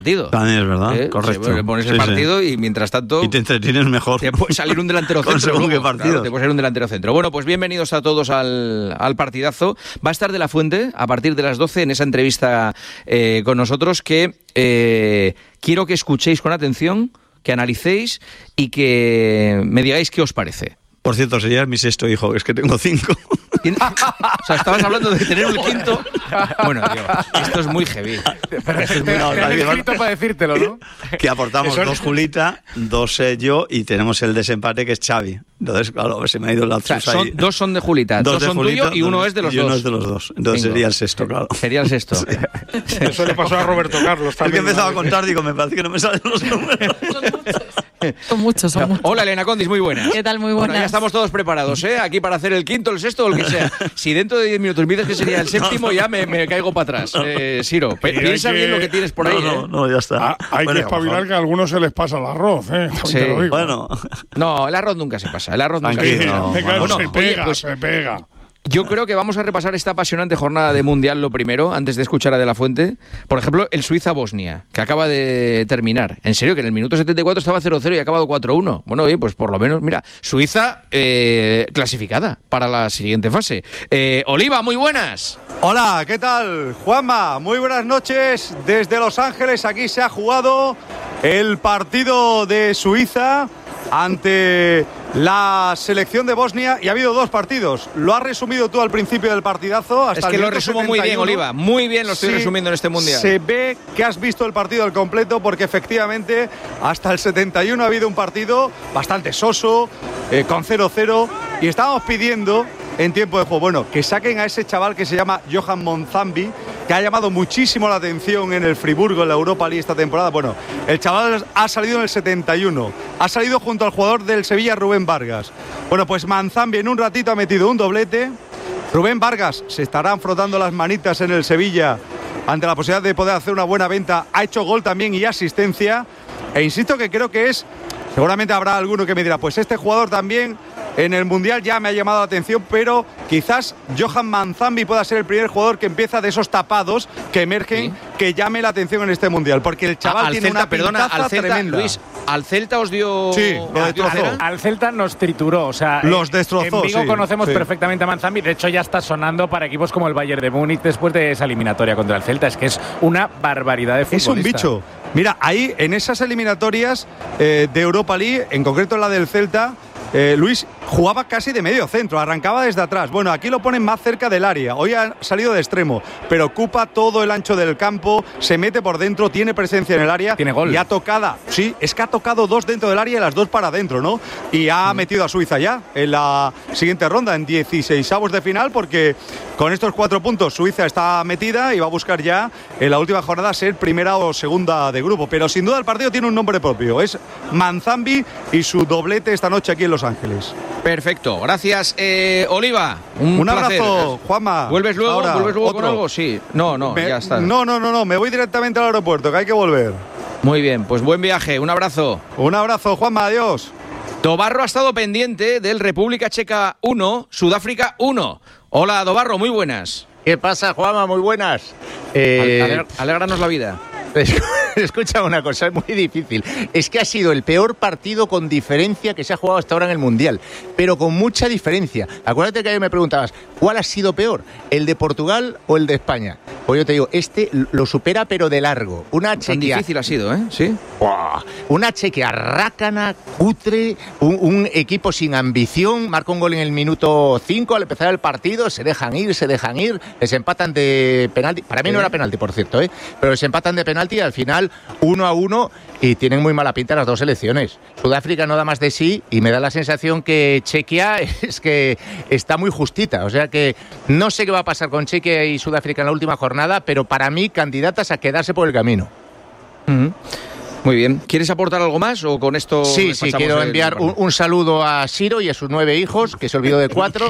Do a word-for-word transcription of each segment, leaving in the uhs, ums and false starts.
partido. También es verdad, ¿Eh? correcto. Se, le pones el sí, partido sí. y mientras tanto... Y te entretienes mejor. Te puede salir un delantero centro. Según luego, qué partido. Claro, te puede salir un delantero centro. Bueno, pues bienvenidos a todos al, al partidazo. Va a estar De la Fuente a partir de las doce en esa entrevista eh, con nosotros que eh, quiero que escuchéis con atención, que analicéis y que me digáis qué os parece. Por cierto, sería mi sexto hijo, es que tengo cinco. O sea, estabas hablando de tener un quinto. Bueno, tío, esto es muy heavy. Pero esto es muy... No, te han escrito para decírtelo, ¿no? Que aportamos Eso... dos Julita, dos eh, yo y tenemos el desempate que es Xavi. Entonces, claro, se me ha ido la o sea, son, ahí. Dos son de Julita, dos, dos de son Julita, tuyos y uno es de los y dos. uno es de los dos. Entonces Bingo. Sería el sexto, claro. Sería el sexto. Sí. Eso le pasó a Roberto Carlos también. Es que he empezado a contar, digo, me parece que no me salen los números. Son muchos, son muchos. Hola, Elena Condis, muy buenas. ¿Qué tal? Muy buenas. Bueno, ya estamos todos preparados, ¿eh? Aquí para hacer el quinto, el sexto o el que sea. Si dentro de diez minutos me dices que sería el séptimo, ya me, me caigo para atrás. Eh, Siro, pe- piensa que... bien lo que tienes por ahí, no, no, ¿eh? no, ya está. Ah, hay bueno, que espabilar que a algunos se les pasa el arroz, ¿eh? Sí. Te lo digo. Bueno. No, el arroz nunca se pasa. El arroz nunca Tranquilo, se pasa. no, Venga, bueno, se oye, pega, pues, se pega. yo creo que vamos a repasar esta apasionante jornada de Mundial lo primero, antes de escuchar a De la Fuente. Por ejemplo, el Suiza-Bosnia, que acaba de terminar. En serio, que en el minuto setenta y cuatro estaba cero cero y ha acabado cuatro uno. Bueno, oye, pues por lo menos, mira, Suiza eh, clasificada para la siguiente fase. Eh, Oliva, muy buenas. Hola, ¿qué tal? Juanma, muy buenas noches. Desde Los Ángeles, aquí se ha jugado el partido de Suiza ante la selección de Bosnia y ha habido dos partidos. Lo has resumido tú al principio del partidazo. Hasta es que el lo resumo muy bien, Oliva. Muy bien lo estoy sí, resumiendo en este Mundial. Se ve que has visto el partido al completo porque efectivamente hasta el setenta y uno ha habido un partido bastante soso, eh, con cero cero, y estábamos pidiendo en tiempo de juego, bueno, que saquen a ese chaval que se llama Johan Monzambi, que ha llamado muchísimo la atención en el Friburgo, en la Europa League esta temporada. Bueno, el chaval ha salido en el setenta y uno, ha salido junto al jugador del Sevilla, Rubén Vargas. Bueno, pues Monzambi en un ratito ha metido un doblete. Rubén Vargas se estarán frotando las manitas en el Sevilla ante la posibilidad de poder hacer una buena venta. Ha hecho gol también y asistencia. E insisto que creo que es, seguramente habrá alguno que me dirá, pues este jugador también en el Mundial ya me ha llamado la atención, pero quizás Johan Monzambi pueda ser el primer jugador que empieza de esos tapados que emergen, sí, que llame la atención en este Mundial, porque el chaval al tiene Celta, una perdona, pintaza al Celta, tremenda. Luis, al Celta os dio... Sí, lo destrozó. Al, al Celta nos trituró, o sea, los destrozó. En Vigo sí, conocemos sí. perfectamente a Monzambi, de hecho ya está sonando para equipos como el Bayern de Múnich después de esa eliminatoria contra el Celta. Es que es una barbaridad de futbolista. Es un bicho. Mira, ahí en esas eliminatorias eh, de Europa League, en concreto la del Celta, Eh, Luis jugaba casi de medio centro, arrancaba desde atrás. Bueno, aquí lo ponen más cerca del área. Hoy ha salido de extremo, pero ocupa todo el ancho del campo, se mete por dentro, tiene presencia en el área. Tiene gol. Y ha tocado, sí, es que ha tocado dos dentro del área y las dos para adentro, ¿no? Y ha mm. metido a Suiza ya en la siguiente ronda, en dieciseisavos de final, porque con estos cuatro puntos Suiza está metida y va a buscar ya en la última jornada ser primera o segunda de grupo. Pero sin duda el partido tiene un nombre propio, es Monzambi y su doblete esta noche aquí en Los Ángeles. Perfecto, gracias, eh, Oliva. Un, un placer. abrazo, Juanma. ¿Vuelves luego? Ahora, ¿Vuelves luego otro. con algo? Sí. No, no, me, ya está. No, no, no, no, me voy directamente al aeropuerto, que hay que volver. Muy bien, pues buen viaje, un abrazo. Un abrazo, Juanma, adiós. Dobarro ha estado pendiente del República Checa uno, Sudáfrica uno. Hola, Dobarro, muy buenas. ¿Qué pasa, Juanma? Muy buenas. Eh... Alegr- alégranos la vida. Escucha una cosa, es muy difícil. Es que ha sido el peor partido con diferencia que se ha jugado hasta ahora en el Mundial, pero con mucha diferencia. Acuérdate que ayer me preguntabas, ¿cuál ha sido peor? ¿El de Portugal o el de España? Pues yo te digo, este lo supera pero de largo. Una Tan Chequia... difícil ha sido, ¿eh? Sí. ¡Buah! Una Chequia rácana, cutre, un, un equipo sin ambición, marca un gol en el minuto cinco al empezar el partido, se dejan ir, se dejan ir, les empatan de penalti. Para mí no era penalti, por cierto, ¿eh? Pero les empatan de penalti y al final uno a uno y tienen muy mala pinta las dos selecciones. Sudáfrica no da más de sí y me da la sensación que Chequia es que está muy justita. O sea que no sé qué va a pasar con Chequia y Sudáfrica en la última jornada, pero para mí candidatas a quedarse por el camino. Uh-huh. Muy bien. ¿Quieres aportar algo más o con esto? Sí, sí, quiero enviar un, un saludo a Siro y a sus nueve hijos, que se olvidó de cuatro,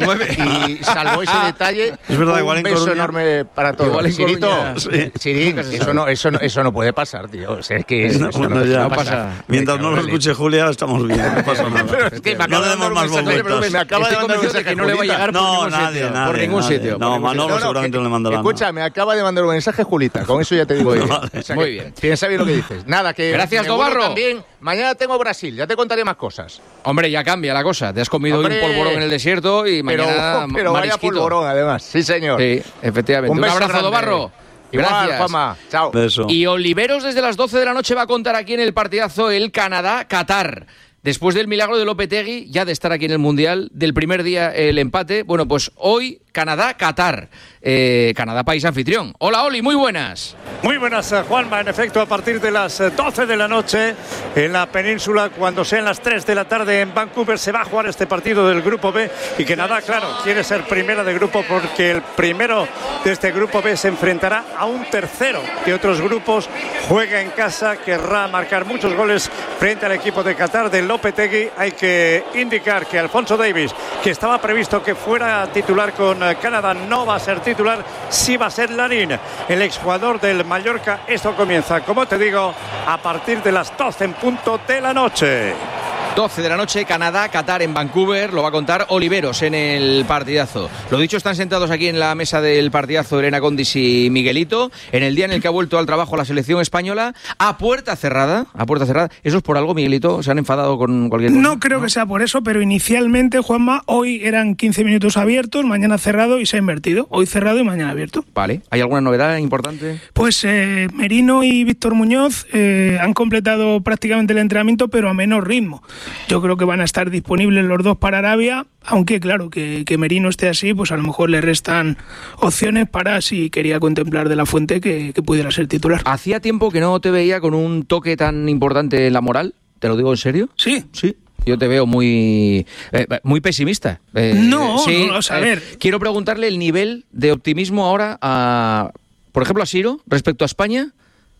y salvo ese detalle, es verdad, un igual en beso Coruña. Enorme para todos. Igual en Sirito, Coruña, sí. Sirín, eso no, eso, no, eso no puede pasar, tío. O sea, es que No, eso bueno, no, ya no pasa. pasa. Mientras no lo escuche Julia, estamos bien, no pasa nada. Pero es que me acaba no le de demos mandar más un mensaje, vueltas. me acaba de Estoy mandar un convencido de mensaje que no le va a Julita. llegar por No, ningún nadie, sitio. nadie, por ningún nadie. sitio. No, por ningún Manolo sitio. seguramente no le mandará nada. Escucha, me acaba de mandar un mensaje Julita, con eso ya te digo. Muy yo. bien, O sea muy que bien. Piensa bien lo que dices. Nada, que Gracias, me vuelvo Dobarro. También, mañana tengo Brasil, ya te contaré más cosas. Hombre, ya cambia la cosa. Te has comido Hombre, un polvorón en el desierto y Pero, mañana pero vaya marisquito. polvorón, además. Sí, señor. Sí, efectivamente. Un Un, beso abrazo, grande. Dobarro. Igual, Gracias. Juanma. Chao. Beso. Y Oliveros desde las doce de la noche va a contar aquí en el partidazo el Canadá-Qatar. Después del milagro de Lopetegui, ya de estar aquí en el Mundial, del primer día el empate, bueno, pues hoy Canadá-Qatar, eh, Canadá país anfitrión. Hola Oli, muy buenas. Muy buenas, Juanma. En efecto, a partir de las doce de la noche en la península, cuando sean las tres de la tarde en Vancouver, se va a jugar este partido del Grupo B. Y Canadá, claro, quiere ser primera de grupo porque el primero de este Grupo B se enfrentará a un tercero de otros grupos. Juega en casa, querrá marcar muchos goles frente al equipo de Qatar de Lopetegui. Hay que indicar que Alfonso Davies, que estaba previsto que fuera titular con Canadá, no va a ser titular, sí va a ser Larín, el exjugador del Mallorca. Esto comienza, como te digo, a partir de las doce en punto de la noche. doce de la noche, Canadá, Qatar en Vancouver, lo va a contar Oliveros en el partidazo. Lo dicho, están sentados aquí en la mesa del partidazo Elena Condis y Miguelito, en el día en el que ha vuelto al trabajo la selección española, a puerta cerrada, a puerta cerrada. ¿Eso es por algo, Miguelito? ¿Se han enfadado con cualquier cosa? No creo que sea por eso, pero inicialmente, Juanma, hoy eran quince minutos abiertos, mañana cerrado y se ha invertido. Hoy cerrado y mañana abierto. Vale. ¿Hay alguna novedad importante? Pues eh, Merino y Víctor Muñoz eh, han completado prácticamente el entrenamiento, pero a menor ritmo. Yo creo que van a estar disponibles los dos para Arabia, aunque claro, que, que Merino esté así, pues a lo mejor le restan opciones para, si quería contemplar De la Fuente, que, que pudiera ser titular. Hacía tiempo que no te veía con un toque tan importante en la moral, ¿te lo digo en serio? Sí. Sí. Yo te veo muy eh, muy pesimista. Eh, no, sí, no, o sea, a ver. Eh, quiero preguntarle el nivel de optimismo ahora a, por ejemplo, a Siro respecto a España.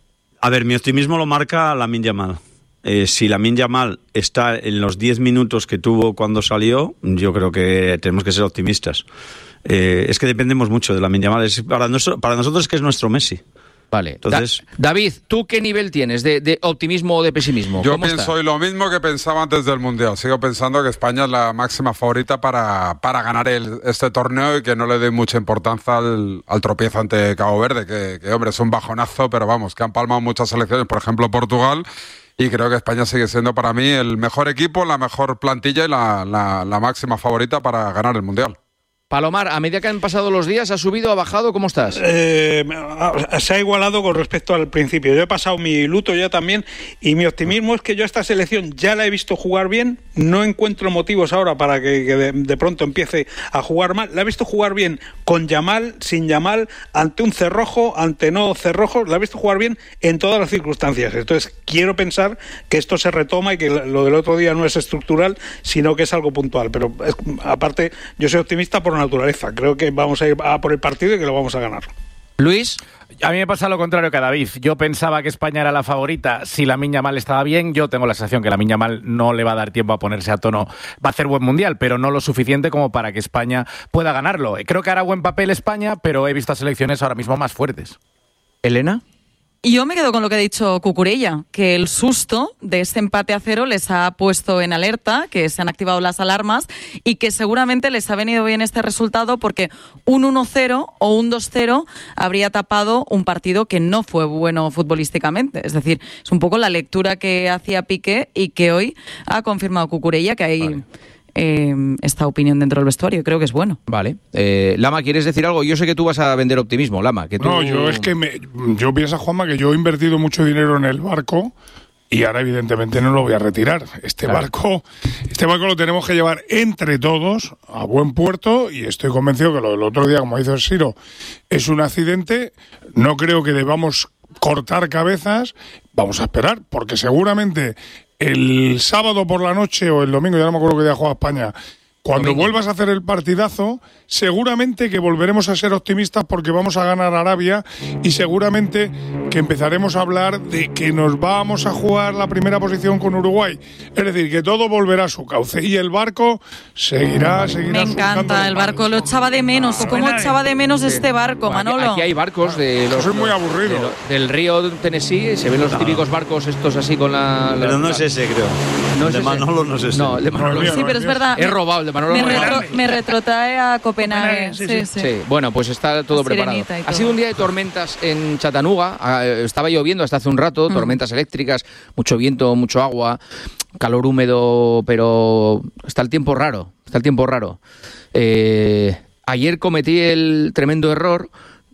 A ver, mi optimismo lo marca Lamine Yamal. Eh, si Lamine Yamal está en los diez minutos que tuvo cuando salió, yo creo que tenemos que ser optimistas. Eh, es que dependemos mucho de Lamine Yamal. Es, para, nuestro, para nosotros es que es nuestro Messi. Vale. Entonces, Da- David, ¿tú qué nivel tienes de, de optimismo o de pesimismo? Yo ¿Cómo pienso está? hoy lo mismo que pensaba antes del Mundial. Sigo pensando que España es la máxima favorita para, para ganar el, este torneo y que no le dé mucha importancia al, al tropiezo ante Cabo Verde, que, que, hombre, es un bajonazo, pero vamos, que han palmado muchas selecciones, por ejemplo Portugal, y creo que España sigue siendo para mí el mejor equipo, la mejor plantilla y la, la, la máxima favorita para ganar el Mundial. Palomar, a medida que han pasado los días, ¿ha subido, ha bajado? ¿Cómo estás? Eh, se ha igualado con respecto al principio. Yo he pasado mi luto ya también y mi optimismo es que yo a esta selección ya la he visto jugar bien. No encuentro motivos ahora para que, que de, de pronto empiece a jugar mal. La he visto jugar bien con Yamal, sin Yamal, ante un cerrojo, ante no cerrojo. La he visto jugar bien en todas las circunstancias. Entonces quiero pensar que esto se retoma y que lo del otro día no es estructural, sino que es algo puntual. Pero es, aparte, yo soy optimista por naturaleza. Creo que vamos a ir a por el partido y que lo vamos a ganar. Luis. A mí me pasa lo contrario que a David. Yo pensaba que España era la favorita si Lamine Yamal estaba bien. Yo tengo la sensación que Lamine Yamal no le va a dar tiempo a ponerse a tono. Va a hacer buen mundial, pero no lo suficiente como para que España pueda ganarlo. Creo que hará buen papel España, pero he visto a selecciones ahora mismo más fuertes. Elena. Y yo me quedo con lo que ha dicho Cucurella, que el susto de este empate a cero les ha puesto en alerta, que se han activado las alarmas y que seguramente les ha venido bien este resultado porque un uno cero o un dos cero habría tapado un partido que no fue bueno futbolísticamente. Es decir, es un poco la lectura que hacía Piqué y que hoy ha confirmado Cucurella, que hay... Vale. Eh, esta opinión dentro del vestuario, creo que es bueno. Vale. Eh, Lama, ¿quieres decir algo? Yo sé que tú vas a vender optimismo, Lama. Que tú... No, yo es que me, yo pienso, Juanma, que yo he invertido mucho dinero en el barco y ahora evidentemente no lo voy a retirar. Este claro. barco, este barco lo tenemos que llevar entre todos a buen puerto y estoy convencido que lo del otro día, como dice el Siro, es un accidente. No creo que debamos cortar cabezas. Vamos a esperar, porque seguramente el sábado por la noche o el domingo, ya no me acuerdo qué día juega España, Cuando Domingo. vuelvas a hacer el partidazo, seguramente que volveremos a ser optimistas porque vamos a ganar Arabia y seguramente que empezaremos a hablar de que nos vamos a jugar la primera posición con Uruguay. Es decir, que todo volverá a su cauce y el barco seguirá, seguirá. Me encanta el barco, lo echaba de menos. ¿Cómo echaba de menos este barco, Manolo? Aquí hay barcos de los, Soy muy aburrido. de lo- del río Tennessee, se ven los típicos barcos estos así con la... la- Pero no la- es ese, creo. No el es de ese. Manolo no es ese. No, el de Manolo. No, el mío Sí, pero es verdad. He robado el de Manolo. Me, no es retro- grande. me retrotrae a Copenhague. Sí, sí. Sí, bueno, pues está todo La preparado. Sirenita y Ha todo. sido un día de tormentas en Chattanooga. ah, Estaba lloviendo hasta hace un rato, Mm. tormentas eléctricas, mucho viento, mucho agua, calor húmedo, pero está el tiempo raro. Está el tiempo raro. Eh, ayer cometí el tremendo error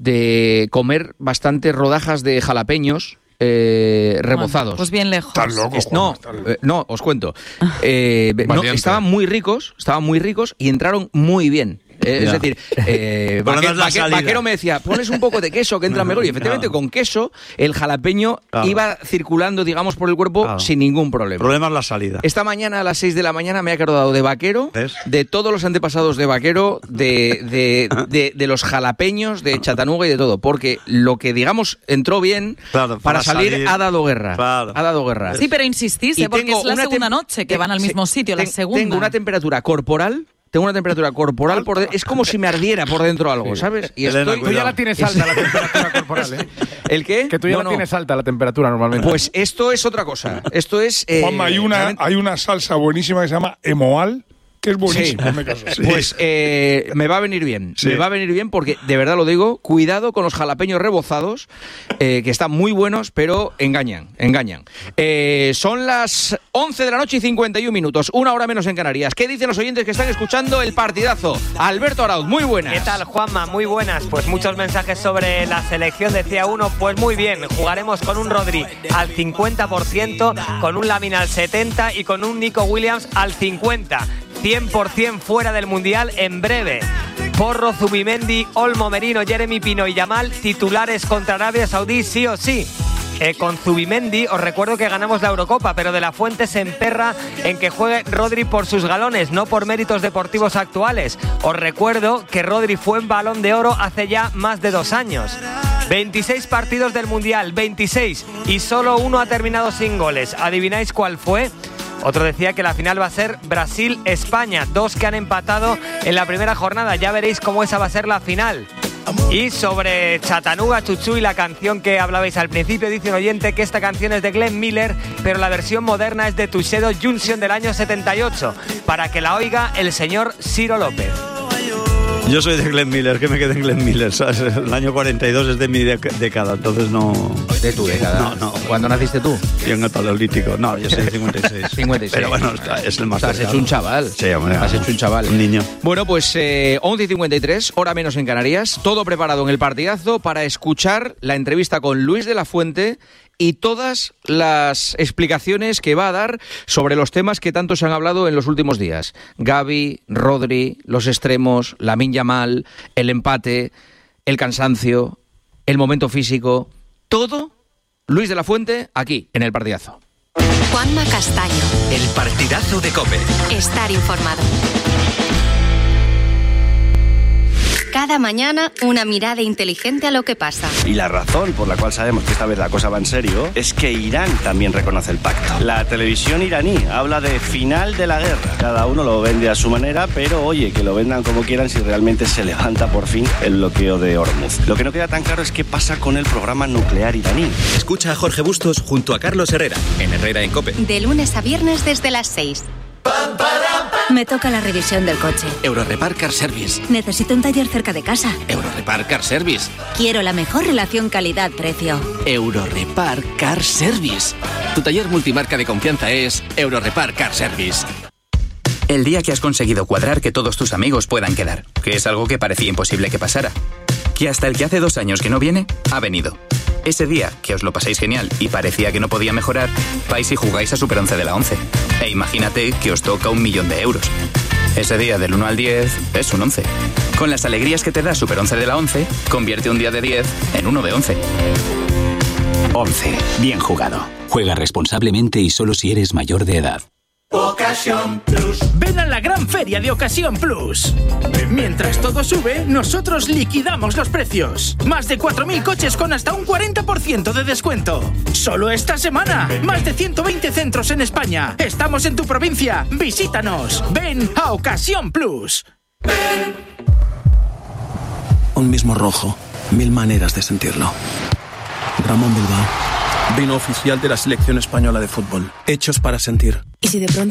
de comer bastantes rodajas de jalapeños eh, rebozados. Pues bien lejos. Estás loco, Es- no, Juanma, estás loco. eh, no, os cuento. Eh, no, Valiente. estaban muy ricos, estaban muy ricos y entraron muy bien. Eh, es Ya. decir, eh, Por lo Vaque- menos la Vaque- salida. Vaquero me decía, pones un poco de queso que entra mejor. Y efectivamente, Claro. con queso, el jalapeño Claro. iba circulando, digamos, por el cuerpo Claro. sin ningún problema. El problema es la salida. Esta mañana a las seis de la mañana me ha acordado de Vaquero, ¿Ves? de todos los antepasados de Vaquero, de, de, de, de los jalapeños, de Chattanooga y de todo. Porque lo que, digamos, entró bien, Claro, para, para salir, salir- ha dado guerra. Claro. Ha dado guerra. Sí, pero insistís, Y ¿eh? porque tengo es la una segunda tem- noche que te- van al se- mismo sitio, la ten- segunda. Tengo una temperatura corporal, tengo una temperatura corporal por de- es como si me ardiera por dentro algo, ¿sabes? Y Elena, estoy Tú ya la tienes alta la temperatura corporal, ¿eh? ¿El qué? Que tú ya No, la no. tienes alta la temperatura normalmente. Pues esto es otra cosa. Esto es eh, Juanma, hay una, realmente- hay una salsa buenísima que se llama Emoal, que es buenísima. Sí. hazme caso, sí. Pues eh, me va a venir bien. Sí. Me va a venir bien porque, de verdad lo digo, cuidado con los jalapeños rebozados, eh, que están muy buenos, pero engañan, engañan. Eh, son las once de la noche y cincuenta y un minutos, una hora menos en Canarias. ¿Qué dicen los oyentes que están escuchando el partidazo? Alberto Arauz, muy buenas. ¿Qué tal, Juanma? Muy buenas. Pues muchos mensajes sobre la selección. Decía uno, pues muy bien, jugaremos con un Rodri al cincuenta por ciento, con un Lamine al setenta por ciento y con un Nico Williams al cincuenta por ciento. cien por ciento fuera del Mundial en breve. Porro, Zubimendi, Olmo, Merino, Jeremy Pino y Yamal, titulares contra Arabia Saudí, sí o sí. Eh, con Zubimendi os recuerdo que ganamos la Eurocopa, pero De La Fuente se emperra en que juegue Rodri por sus galones, no por méritos deportivos actuales. Os recuerdo que Rodri fue en Balón de Oro hace ya más de dos años. veintiséis partidos del Mundial, veintiséis, y solo uno ha terminado sin goles. ¿Adivináis cuál fue? Otro decía que la final va a ser Brasil-España, dos que han empatado en la primera jornada. Ya veréis cómo esa va a ser la final. Y sobre Chattanooga, Chuchu y la canción que hablabais al principio, dice un oyente que esta canción es de Glenn Miller, pero la versión moderna es de Tuxedo Junction del año setenta y ocho, para que la oiga el señor Ciro López. Yo soy de Glenn Miller, que me quede en Glenn Miller, ¿sabes? El año cuarenta y dos es de mi dec- década, entonces no... De tu década. No, no. ¿Cuándo naciste tú? Yo en el paleolítico. No, yo soy de cincuenta y seis. cincuenta y seis. Pero bueno, está- es el más Has cercano. hecho un chaval. Sí, hombre. Has hecho un chaval. Un niño. Bueno, pues eh, once y cincuenta y tres, hora menos en Canarias. Todo preparado en el partidazo para escuchar la entrevista con Luis de la Fuente y todas las explicaciones que va a dar sobre los temas que tanto se han hablado en los últimos días. Gavi, Rodri, los extremos, Lamine Yamal, el empate, el cansancio, el momento físico. Todo Luis de la Fuente aquí, en el partidazo. Juanma Castaño. El partidazo de COPE. Estar informado. Cada mañana una mirada inteligente a lo que pasa. Y la razón por la cual sabemos que esta vez la cosa va en serio es que Irán también reconoce el pacto. La televisión iraní habla de final de la guerra. Cada uno lo vende a su manera, pero oye, que lo vendan como quieran si realmente se levanta por fin el bloqueo de Hormuz. Lo que no queda tan claro es qué pasa con el programa nuclear iraní. Escucha a Jorge Bustos junto a Carlos Herrera en Herrera en COPE. De lunes a viernes desde las seis. Me toca la revisión del coche. Eurorepar Car Service. Necesito un taller cerca de casa. Eurorepar Car Service. Quiero la mejor relación calidad-precio. Eurorepar Car Service. Tu taller multimarca de confianza es Eurorepar Car Service. El día que has conseguido cuadrar que todos tus amigos puedan quedar, que es algo que parecía imposible que pasara. Que hasta el que hace dos años que no viene, ha venido. Ese día que os lo pasáis genial y parecía que no podía mejorar, vais y jugáis a Super once de la once. E imagínate que os toca un millón de euros. Ese día del uno al diez es un once. Con las alegrías que te da Super once de la once, convierte un día de diez en uno de once. once. Bien jugado. Juega responsablemente y solo si eres mayor de edad. Ocasión Plus. Ven a la gran feria de Ocasión Plus. Mientras todo sube, nosotros liquidamos los precios. Más de cuatro mil coches con hasta un cuarenta por ciento de descuento. Solo esta semana. Más de ciento veinte centros en España. Estamos en tu provincia. Visítanos. Ven a Ocasión Plus. Un mismo rojo. Mil maneras de sentirlo. Ramón Bilbao. Vino oficial de la selección española de fútbol. Hechos para sentir. ¿Y si de pronto